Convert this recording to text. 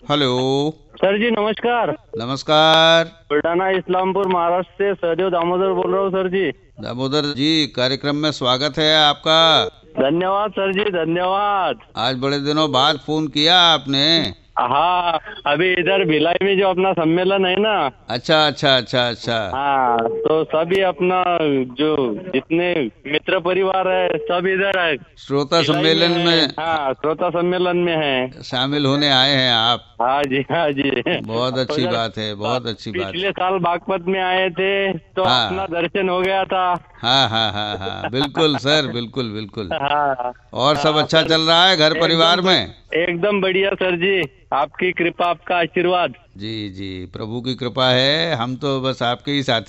Hello. Sir जी नमस्कार। नमस्कार। बुल्ढाना इस्लामपुर महाराष्ट्र से सहदेव दामोदर बोल रहा हूँ सर जी। दामोदर जी, कार्यक्रम में स्वागत है आपका। धन्यवाद सर जी, धन्यवाद। आज बड़े दिनों बाद फोन किया आपने। हाँ, अभी इधर भिलाई में जो अपना सम्मेलन है ना। अच्छा अच्छा अच्छा अच्छा। हाँ, तो सभी अपना जो जितने मित्र परिवार है सब इधर है, श्रोता भिलाई में सम्मेलन है। में हाँ, श्रोता सम्मेलन में है। शामिल होने आए हैं आप। हाँ जी, हाँ जी। बहुत अच्छी उधर बात है, बहुत अच्छी बात पिछले है। साल बागपत में आए थे तो अपना हाँ दर्शन हो गया था। हाँ हाँ हाँ हाँ, बिल्कुल सर, बिल्कुल बिल्कुल। हाँ और सब हाँ अच्छा सर। चल रहा है घर परिवार में? एकदम बढ़िया सर जी। आपकी कृपा, आपका आशीर्वाद। जी जी, प्रभु की कृपा है, हम तो बस आपके ही साथी